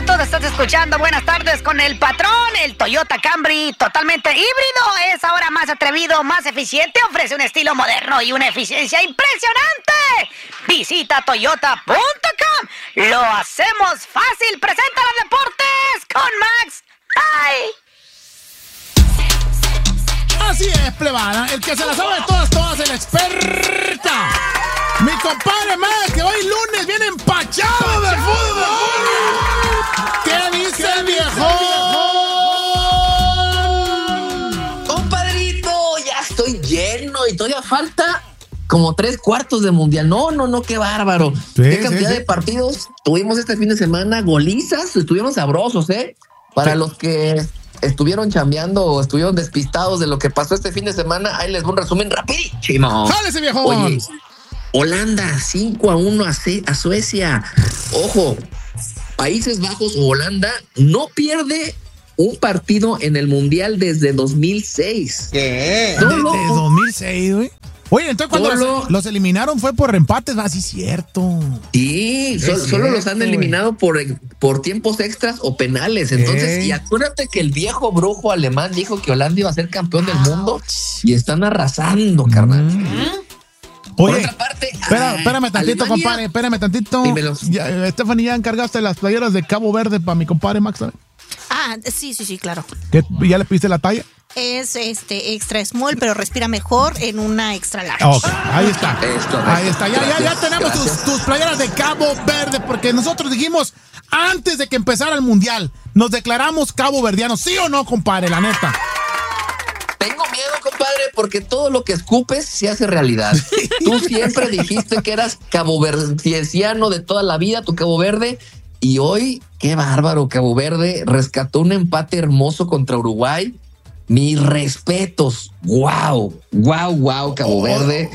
minutos estás escuchando Buenas Tardes con el patrón. El Toyota Camry totalmente híbrido es ahora más atrevido, más eficiente, ofrece un estilo moderno y una eficiencia impresionante. Visita toyota.com. Lo hacemos fácil. Presenta los deportes con Max. ¡Ay! Así es, plebada. El que se la sabe de todas, el experta. Mi compadre Max, que hoy lunes viene empachado de fútbol. ¿Qué dice el viejo? Compadrito, ya estoy lleno y todavía falta como 3/4 de mundial. No, qué bárbaro. Sí, qué cantidad de partidos tuvimos este fin de semana. Golizas, estuvieron sabrosos, ¿eh? Para los que estuvieron chambeando o estuvieron despistados de lo que pasó este fin de semana, ahí les doy un resumen rapidísimo. ¡Jálese, viejo! Oye, Holanda 5-1 a Suecia. Ojo, Países Bajos o Holanda no pierde un partido en el Mundial desde 2006. ¿Qué? Desde 2006, güey. Oye, entonces cuando los eliminaron fue por empates, así cierto. Sí, solo los han eliminado por tiempos extras o penales. Entonces, y acuérdate que el viejo brujo alemán dijo que Holanda iba a ser campeón del mundo y están arrasando, carnal. Oye, por otra parte, espérame tantito, Alemania, compadre, espérame tantito. Dímelo. Stephanie, ¿ya encargaste las playeras de Cabo Verde para mi compadre Max? Sí, claro. ¿Ya le pediste la talla? Es extra small, pero respira mejor en una extra large. Ok, ahí está. Ahí está. Ya tenemos tus playeras de Cabo Verde, porque nosotros dijimos, antes de que empezara el Mundial, nos declaramos caboverdianos, ¿sí o no, compadre? La neta. Tengo miedo, compadre, porque todo lo que escupes se hace realidad. Tú siempre dijiste que eras caboverdiano de toda la vida, tu Cabo Verde, y hoy, qué bárbaro, Cabo Verde rescató un empate hermoso contra Uruguay. Mis respetos. Wow, Cabo Verde.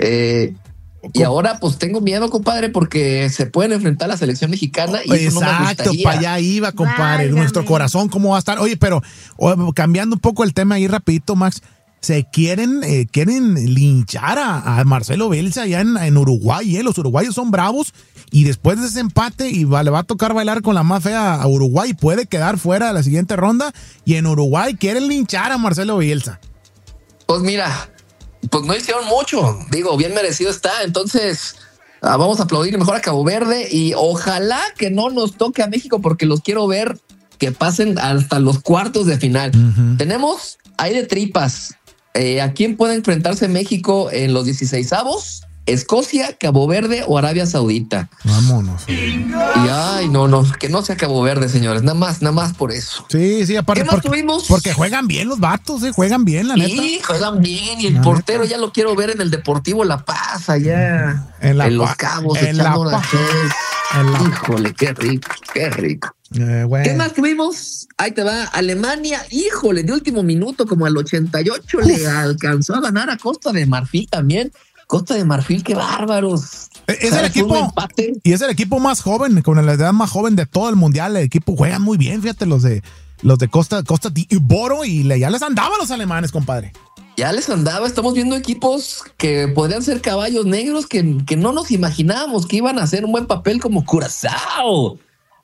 Y ahora pues tengo miedo, compadre, porque se pueden enfrentar a la selección mexicana y eso no me gustaría. Exacto, para allá iba, compadre. Válgame. Nuestro corazón, ¿cómo va a estar? Oye, pero cambiando un poco el tema ahí rapidito, Max, se quieren linchar a Marcelo Bielsa allá en Uruguay, ¿eh? Los uruguayos son bravos y después de ese empate le va a tocar bailar con la más fea a Uruguay, puede quedar fuera de la siguiente ronda y en Uruguay quieren linchar a Marcelo Bielsa. Pues mira, pues no hicieron mucho, digo, bien merecido está, entonces vamos a aplaudir mejor a Cabo Verde y ojalá que no nos toque a México porque los quiero ver que pasen hasta los cuartos de final. Tenemos ahí de tripas. ¿A quién puede enfrentarse México en los 16avos? Escocia, Cabo Verde o Arabia Saudita. Vámonos. Y ay, no, que no sea Cabo Verde, señores, nada más por eso. Sí, aparte porque juegan bien los vatos, juegan bien, la neta. Sí, juegan bien y el portero ya lo quiero ver en el Deportivo La Paz, allá en Los Cabos, echando una Híjole, qué rico. ¿Qué más tuvimos? Ahí te va, Alemania, híjole, de último minuto, como al 88 le alcanzó a ganar a Costa de Marfil también. Costa de Marfil, qué bárbaros. Es el equipo, y es el equipo más joven, con la edad más joven de todo el mundial. El equipo juega muy bien, fíjate, los de Costa de Boro, y ya les andaban los alemanes, compadre. Ya les andaba, estamos viendo equipos que podrían ser caballos negros que no nos imaginábamos que iban a hacer un buen papel, como Curazao,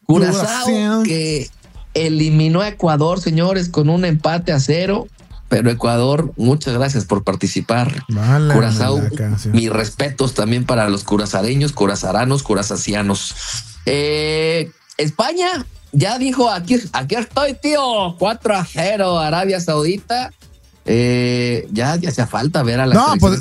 que eliminó a Ecuador, señores, con un empate a 0. Pero Ecuador, muchas gracias por participar. Curazao, mis respetos también para los curazareños, curazaranos, curazacianos. España ya dijo, aquí estoy, tío, 4-0 Arabia Saudita. Ya hacía falta ver a la selección pues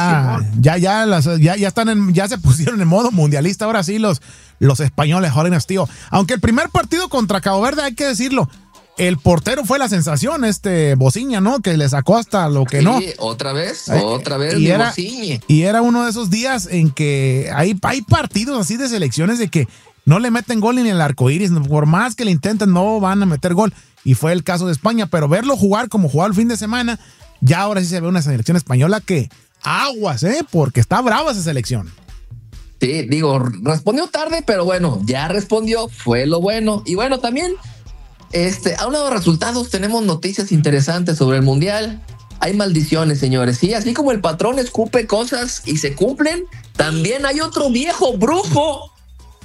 ya se pusieron en modo mundialista. Ahora sí los españoles, jóvenes, tío. Aunque el primer partido contra Cabo Verde, hay que decirlo, el portero fue la sensación, Bociña, ¿no? Que le sacó hasta lo que no. Otra vez, Bociña. Y era uno de esos días en que hay partidos así de selecciones de que no le meten gol ni en el arcoíris, por más que le intenten, no van a meter gol. Y fue el caso de España, pero verlo jugar como jugaba el fin de semana, ya ahora sí se ve una selección española que aguas, porque está brava esa selección. Sí, digo, respondió tarde, pero bueno, ya respondió, fue lo bueno. Y bueno, también hablando de resultados, tenemos noticias interesantes sobre el Mundial. Hay maldiciones, señores. Sí, así como el patrón escupe cosas y se cumplen, también hay otro viejo brujo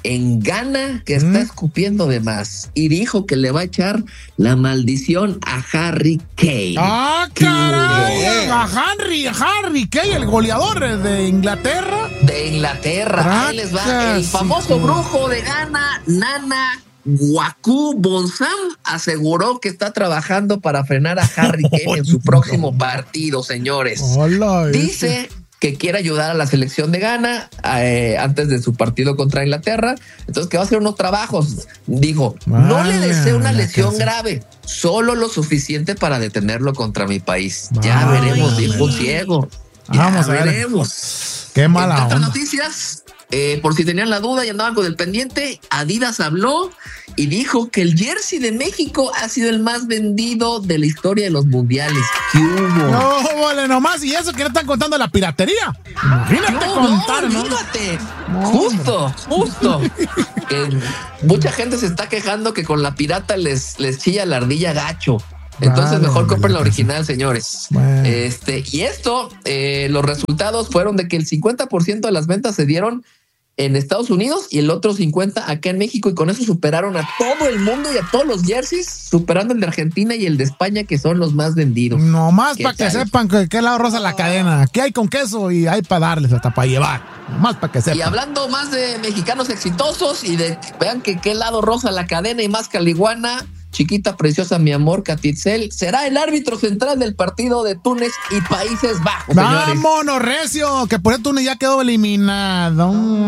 en Ghana que está escupiendo de más y dijo que le va a echar la maldición a Harry Kane. ¡Ah, caray! A Harry Kane, el goleador de Inglaterra. De Inglaterra. Ahí les va. El famoso brujo de Ghana, Nana Gwaku Bonsam, aseguró que está trabajando para frenar a Harry Kane en su próximo partido, señores. Hola, dice que quiere ayudar a la selección de Ghana antes de su partido contra Inglaterra. Entonces que va a hacer unos trabajos. Dijo, no le deseo una lesión grave, solo lo suficiente para detenerlo contra mi país. Ya veremos, dijo un ciego. Vamos a ver. Veremos. Qué mala onda. onda. Noticias. Por si tenían la duda y andaban con el pendiente, Adidas habló y dijo que el jersey de México ha sido el más vendido de la historia de los mundiales. ¿Qué hubo? No, vale, nomás. Y eso que no están contando la piratería. Imagínate contar, ¿no? Olvídate. Justo. Que mucha gente se está quejando que con la pirata les chilla la ardilla gacho. Entonces mejor compren la original, señores. Bueno. Y esto, los resultados fueron de que el 50% de las ventas se dieron en Estados Unidos y el otro 50% acá en México, y con eso superaron a todo el mundo y a todos los jerseys, superando el de Argentina y el de España, que son los más vendidos. Nomás para que sepan que lado rosa la cadena. Aquí hay con queso y hay para darles, hasta para llevar. Nomás para que sepan. Y hablando más de mexicanos exitosos y de vean que qué lado rosa la cadena y más caliguana, chiquita preciosa, mi amor, Catitzel, será el árbitro central del partido de Túnez y Países Bajos. ¡Vámonos, recio! Que por eso Túnez ya quedó eliminado.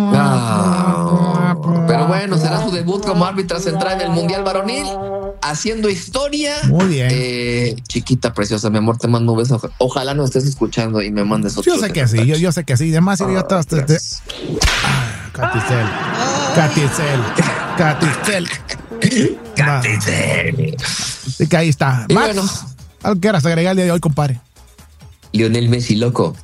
Pero bueno, será su debut como árbitra central del Mundial Varonil, haciendo historia. Muy bien. Chiquita preciosa, mi amor, te mando un beso. Ojalá no estés escuchando y me mandes otro. Yo sé que sí, yo sé que sí. Además, yo Catitzel. Así que ahí está. Max, bueno, ¿algo quieras agregar el día de hoy, compadre? Lionel Messi loco.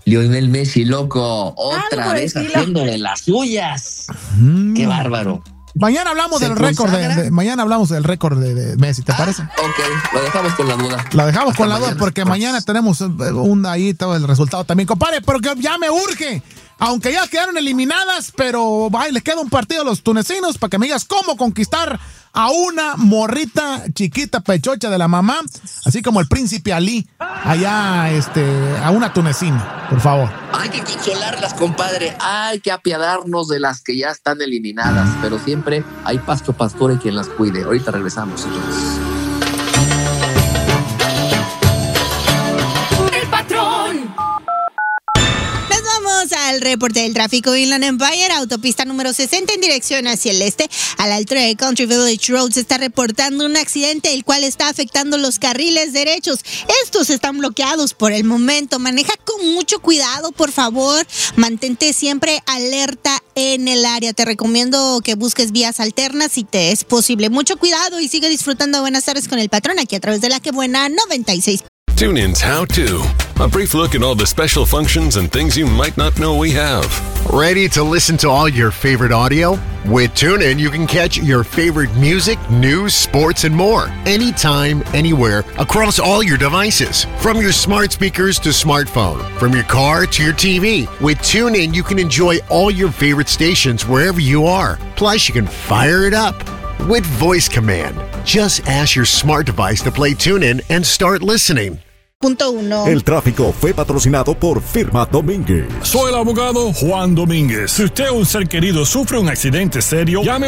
Otra vez haciendo de las suyas. Qué bárbaro. Mañana hablamos del récord mañana hablamos del récord de Messi, ¿te parece? Ok, lo dejamos con la duda. Lo dejamos con la duda porque mañana tenemos ahí todo el resultado también, compadre, porque ya me urge. Aunque ya quedaron eliminadas, pero les queda un partido a los tunecinos para que me digas cómo conquistar a una morrita chiquita pechocha de la mamá, así como el príncipe Ali, allá a una tunecina, por favor. Hay que consolarlas, compadre. Hay que apiadarnos de las que ya están eliminadas, pero siempre hay pasto pastore quien las cuide. Ahorita regresamos, señores. Al reporte del tráfico. Inland Empire, autopista número 60 en dirección hacia el este, a la altura de Country Village Road, se está reportando un accidente el cual está afectando los carriles derechos. Estos están bloqueados por el momento. Maneja con mucho cuidado, por favor. Mantente siempre alerta en el área. Te recomiendo que busques vías alternas si te es posible. Mucho cuidado y sigue disfrutando. Buenas tardes con el patrón aquí a través de La Que Buena 96. TuneIn's How To. A brief look at all the special functions and things you might not know we have. Ready to listen to all your favorite audio? With TuneIn, you can catch your favorite music, news, sports, and more. Anytime, anywhere, across all your devices. From your smart speakers to smartphone. From your car to your TV. With TuneIn, you can enjoy all your favorite stations wherever you are. Plus, you can fire it up with voice command. Just ask your smart device to play TuneIn and start listening. Punto 1. El tráfico fue patrocinado por Firma Domínguez. Soy el abogado Juan Domínguez. Si usted o un ser querido sufre un accidente serio, llame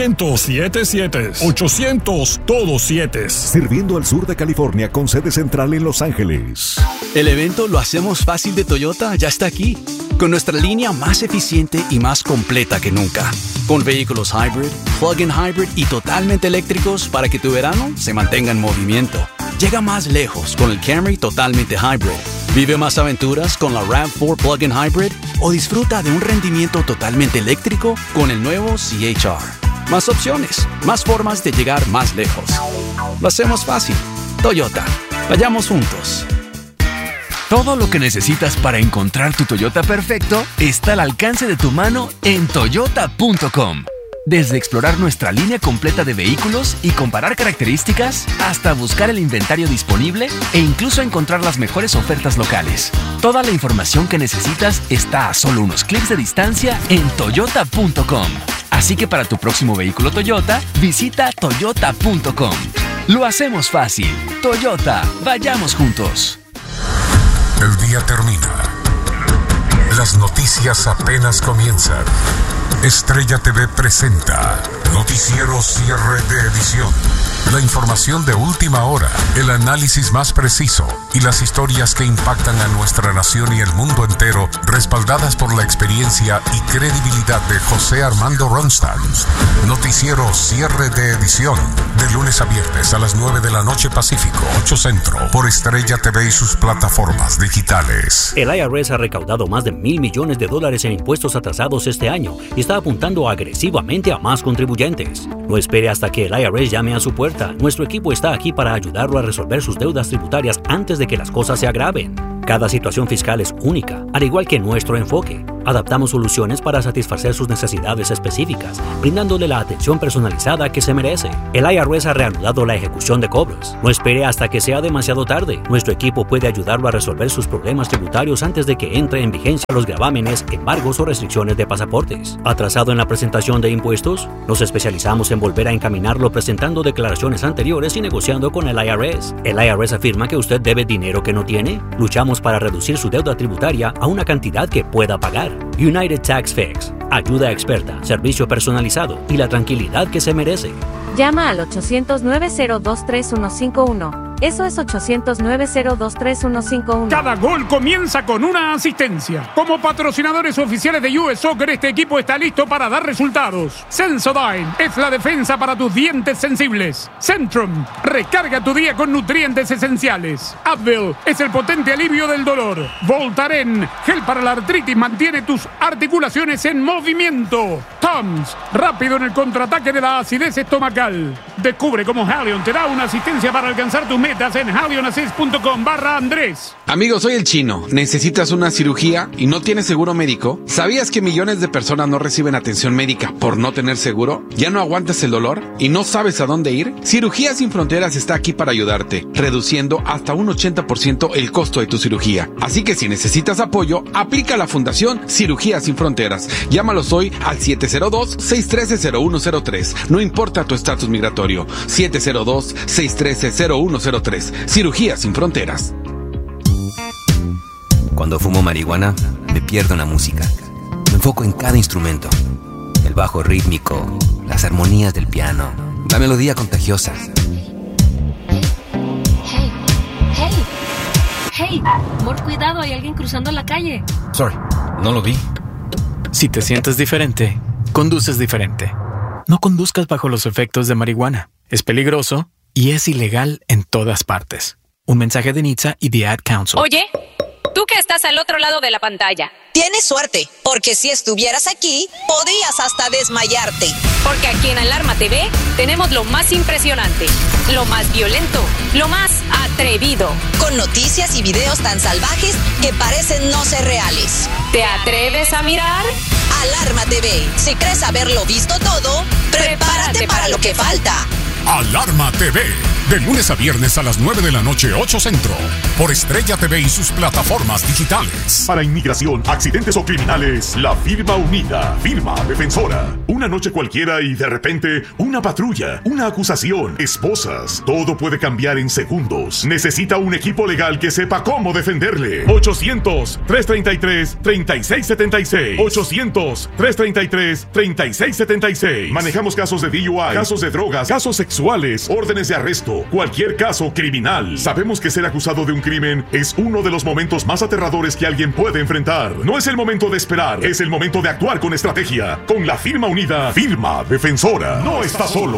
800-77. 800 todos 7. Sirviendo al sur de California con sede central en Los Ángeles. El evento Lo Hacemos Fácil de Toyota ya está aquí, con nuestra línea más eficiente y más completa que nunca. Con vehículos hybrid, plug-in hybrid y totalmente eléctricos para que tu verano se mantenga en movimiento. Llega más lejos con el Camry totalmente hybrid. Vive más aventuras con la RAV4 plug-in hybrid o disfruta de un rendimiento totalmente eléctrico con el nuevo CHR. Más opciones, más formas de llegar más lejos. Lo hacemos fácil. Toyota. Vayamos juntos. Todo lo que necesitas para encontrar tu Toyota perfecto está al alcance de tu mano en toyota.com. Desde explorar nuestra línea completa de vehículos y comparar características, hasta buscar el inventario disponible e incluso encontrar las mejores ofertas locales. Toda la información que necesitas está a solo unos clics de distancia en toyota.com. Así que para tu próximo vehículo Toyota, visita toyota.com. Lo hacemos fácil. Toyota, vayamos juntos. El día termina. Las noticias apenas comienzan. Estrella TV presenta Noticiero Cierre de Edición. La información de última hora, el análisis más preciso y las historias que impactan a nuestra nación y el mundo entero, respaldadas por la experiencia y credibilidad de José Armando Ronstadt. Noticiero Cierre de Edición, de lunes a viernes a las 9 de la noche Pacífico, 8 Centro, por Estrella TV y sus plataformas digitales. El IRS ha recaudado más de $1,000 millones en impuestos atrasados este año y está apuntando agresivamente a más contribuyentes. No espere hasta que el IRS llame a su puerta. Nuestro equipo está aquí para ayudarlo a resolver sus deudas tributarias antes de que las cosas se agraven. Cada situación fiscal es única, al igual que nuestro enfoque. Adaptamos soluciones para satisfacer sus necesidades específicas, brindándole la atención personalizada que se merece. El IRS ha reanudado la ejecución de cobros. No espere hasta que sea demasiado tarde. Nuestro equipo puede ayudarlo a resolver sus problemas tributarios antes de que entre en vigencia los gravámenes, embargos o restricciones de pasaportes. ¿Atrasado en la presentación de impuestos? Nos especializamos en volver a encaminarlo presentando declaraciones anteriores y negociando con el IRS. ¿El IRS afirma que usted debe dinero que no tiene? Luchamos para reducir su deuda tributaria a una cantidad que pueda pagar. United Tax Fix. Ayuda experta, servicio personalizado y la tranquilidad que se merece. Llama al 800-902-3151. Eso es 800-902-3151. Cada gol comienza con una asistencia. Como patrocinadores oficiales de US Soccer, este equipo está listo para dar resultados. Sensodyne es la defensa para tus dientes sensibles. Centrum, recarga tu día con nutrientes esenciales. Advil es el potente alivio del dolor. Voltaren, gel para la artritis, mantiene tus articulaciones en movimiento. Tums, rápido en el contraataque de la acidez estomacal. Descubre cómo Halion te da una asistencia para alcanzar tus metas en halionassist.com/Andrés. Amigo, soy el Chino. ¿Necesitas una cirugía y no tienes seguro médico? ¿Sabías que millones de personas no reciben atención médica por no tener seguro? ¿Ya no aguantas el dolor y no sabes a dónde ir? Cirugías Sin Fronteras está aquí para ayudarte, reduciendo hasta un 80% el costo de tu cirugía. Así que si necesitas apoyo, aplica a la Fundación Cirugías Sin Fronteras. Llámalos hoy al 702-613-0103. No importa tu estatus migratorio. 702-613-0103. Cirugías Sin Fronteras. Cuando fumo marihuana, me pierdo en la música. Me enfoco en cada instrumento. El bajo rítmico, las armonías del piano, la melodía contagiosa. Hey, amor, cuidado, hay alguien cruzando la calle. Sorry, no lo vi. Si te sientes diferente, conduces diferente. No conduzcas bajo los efectos de marihuana. Es peligroso y es ilegal en todas partes. Un mensaje de NHTSA y The Ad Council. Oye, tú que estás al otro lado de la pantalla. Tienes suerte, porque si estuvieras aquí, podrías hasta desmayarte. Porque aquí en Alarma TV tenemos lo más impresionante, lo más violento, lo más atrevido. Con noticias y videos tan salvajes que parecen no ser reales. ¿Te atreves a mirar? Alarma TV. Si crees haberlo visto todo, prepárate para lo que falta. Alarma TV, de lunes a viernes a las 9 de la noche, 8 Centro, por Estrella TV y sus plataformas digitales. Para inmigración, accidentes o criminales, la firma unida, firma defensora. Una noche cualquiera y de repente, una patrulla, una acusación, esposas. Todo puede cambiar en segundos. Necesita un equipo legal que sepa cómo defenderle. 800-333-3676. 800-333-3676. Manejamos casos de DUI, casos de drogas, casos sexuales, órdenes de arresto, cualquier caso criminal. Sabemos que ser acusado de un crimen es uno de los momentos más aterradores que alguien puede enfrentar. No es el momento de esperar, es el momento de actuar con estrategia. Con la firma unida, firma defensora. No está solo.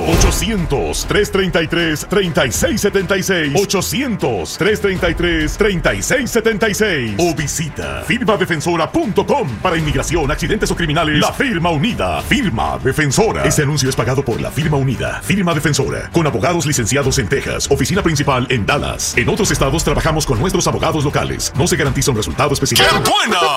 800-333-3676. 800-333-3676. O visita firmadefensora.com. Para inmigración, accidentes o criminales, la firma unida, firma defensora. Este anuncio es pagado por la firma unida, firma defensora. Con abogados licenciados en Texas, oficina principal en Dallas. En otros estados trabajamos con nuestros abogados locales. No se garantiza un resultado específico. ¡Qué buena!